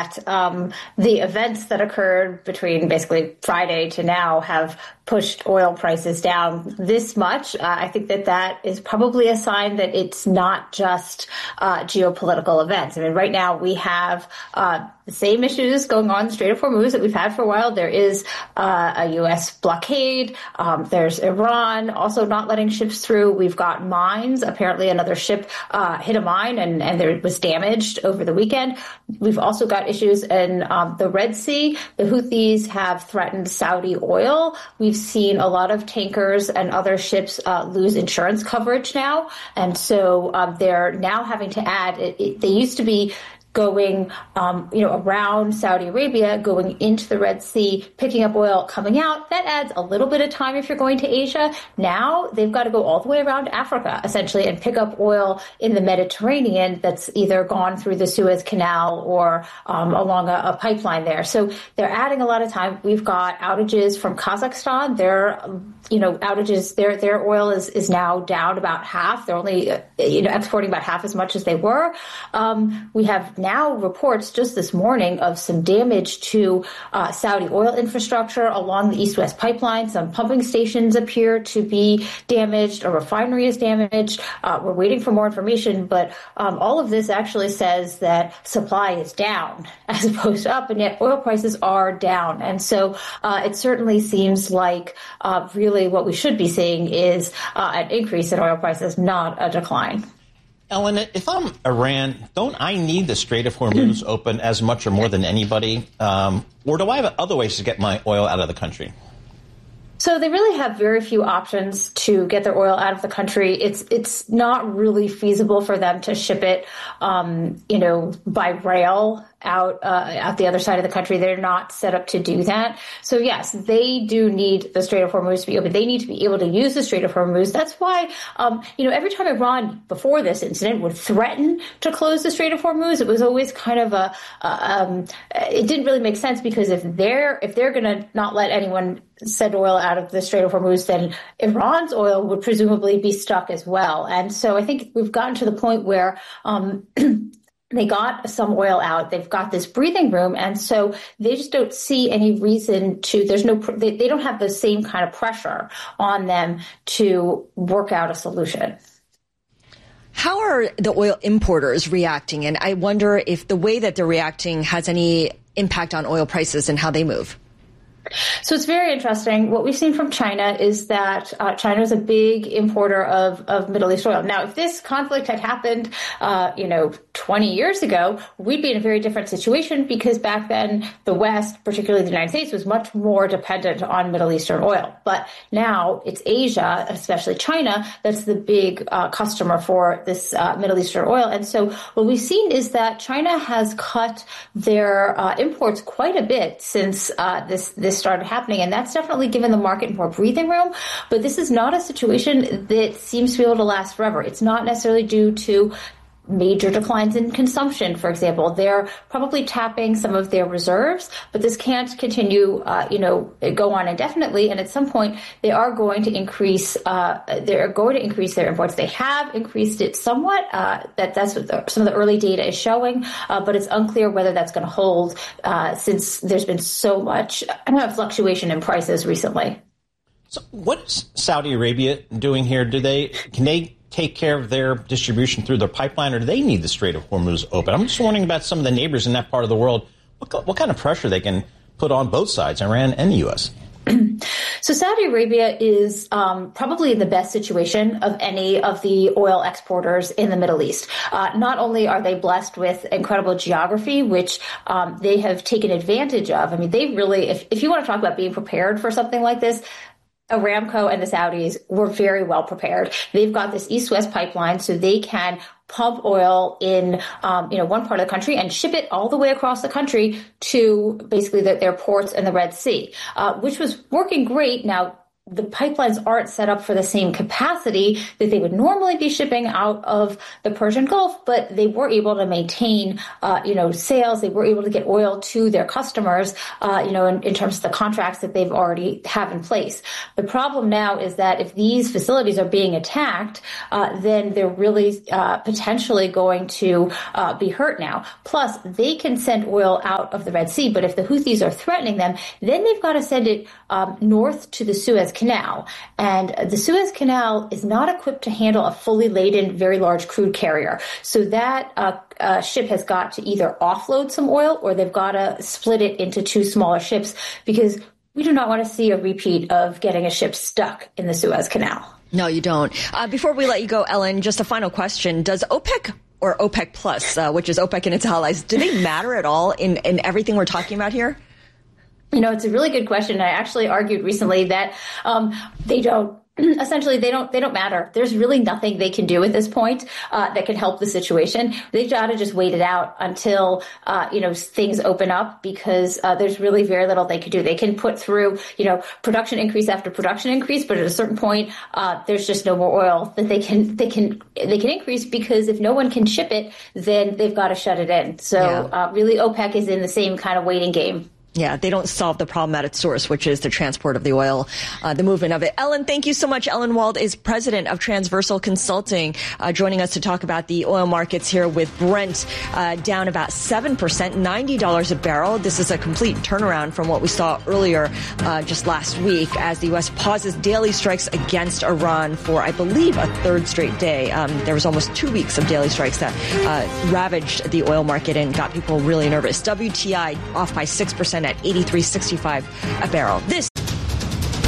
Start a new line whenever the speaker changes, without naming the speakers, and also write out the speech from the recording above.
that the events that occurred between basically Friday to now have pushed oil prices down this much. I think that is probably a sign that it's not just geopolitical events. I mean, right now we have the same issues going on in the Strait of Hormuz that we've had for a while. There is a U.S. blockade. There's Iran also not letting ships through. We've got mines. Apparently another ship hit a mine and there was damaged over the weekend. We've also got issues in the Red Sea. The Houthis have threatened Saudi oil. We've seen a lot of tankers and other ships lose insurance coverage now. And so they're now having to add, they used to be going, around Saudi Arabia, going into the Red Sea, picking up oil, coming out. That adds a little bit of time if you're going to Asia. Now they've got to go all the way around Africa, essentially, and pick up oil in the Mediterranean that's either gone through the Suez Canal or along a pipeline there. So they're adding a lot of time. We've got outages from Kazakhstan. Their outages, their oil is now down about half. They're only, exporting about half as much as they were. We have now reports just this morning of some damage to Saudi oil infrastructure along the East-West pipeline. Some pumping stations appear to be damaged. A refinery is damaged. We're waiting for more information, but all of this actually says that supply is down as opposed to up, and yet oil prices are down. And so it certainly seems like really what we should be seeing is an increase in oil prices, not a decline.
Ellen, if I'm Iran, don't I need the Strait of Hormuz open as much or more than anybody? Or do I have other ways to get my oil out of the country?
So they really have very few options to get their oil out of the country. It's not really feasible for them to ship it, by rail out the other side of the country. They're not set up to do that. So yes, they do need the Strait of Hormuz to be open. They need to be able to use the Strait of Hormuz. That's why, every time Iran before this incident would threaten to close the Strait of Hormuz, it was always kind of it didn't really make sense, because if they're going to not let anyone send oil out of the Strait of Hormuz, then Iran's oil would presumably be stuck as well. And so I think we've gotten to the point where they got some oil out. They've got this breathing room. And so they just don't see any reason to, they don't have the same kind of pressure on them to work out a solution.
How are the oil importers reacting? And I wonder if the way that they're reacting has any impact on oil prices and how they move.
So it's very interesting. What we've seen from China is that China is a big importer of Middle East oil. Now, if this conflict had happened, 20 years ago, we'd be in a very different situation, because back then the West, particularly the United States, was much more dependent on Middle Eastern oil. But now it's Asia, especially China, that's the big customer for this Middle Eastern oil. And so what we've seen is that China has cut their imports quite a bit since this started happening, and that's definitely given the market more breathing room. But this is not a situation that seems to be able to last forever. It's not necessarily due to major declines in consumption, for example. They're probably tapping some of their reserves, but this can't continue, go on indefinitely. And at some point, they are going to increase. They're going to increase their imports. They have increased it somewhat. That's what some of the early data is showing, but it's unclear whether that's going to hold since there's been so much fluctuation in prices recently.
So, what is Saudi Arabia doing here? Can they take care of their distribution through their pipeline, or do they need the Strait of Hormuz open? I'm just wondering about some of the neighbors in that part of the world, what kind of pressure they can put on both sides, Iran and the U.S.
So Saudi Arabia is probably in the best situation of any of the oil exporters in the Middle East. Not only are they blessed with incredible geography, which they have taken advantage of. I mean, they really, if you want to talk about being prepared for something like this, Aramco and the Saudis were very well prepared. They've got this east-west pipeline, so they can pump oil in, one part of the country and ship it all the way across the country to basically their ports in the Red Sea, which was working great. Now, the pipelines aren't set up for the same capacity that they would normally be shipping out of the Persian Gulf, but they were able to maintain, sales. They were able to get oil to their customers, in terms of the contracts that they've already have in place. The problem now is that if these facilities are being attacked, then they're really potentially going to be hurt now. Plus, they can send oil out of the Red Sea, but if the Houthis are threatening them, then they've got to send it north to the Suez Canal. And the Suez Canal is not equipped to handle a fully laden, very large crude carrier. So that ship has got to either offload some oil or they've got to split it into two smaller ships, because we do not want to see a repeat of getting a ship stuck in the Suez Canal.
No, you don't. Before we let you go, Ellen, just a final question. Does OPEC or OPEC Plus, which is OPEC and its allies, do they matter at all in everything we're talking about here?
It's a really good question. I actually argued recently that they don't. Essentially, they don't matter. There's really nothing they can do at this point that can help the situation. They've got to just wait it out until things open up, because there's really very little they can do. They can put through production increase after production increase, but at a certain point, there's just no more oil that they can increase, because if no one can ship it, then they've got to shut it in. So really, OPEC is in the same kind of waiting game.
Yeah, they don't solve the problem at its source, which is the transport of the oil, the movement of it. Ellen, thank you so much. Ellen Wald is president of Transversal Consulting, joining us to talk about the oil markets here, with Brent down about 7%, $90 a barrel. This is a complete turnaround from what we saw earlier just last week, as the U.S. pauses daily strikes against Iran for, I believe, a third straight day. There was almost 2 weeks of daily strikes that ravaged the oil market and got people really nervous. WTI off by 6% at $83.65 a barrel. This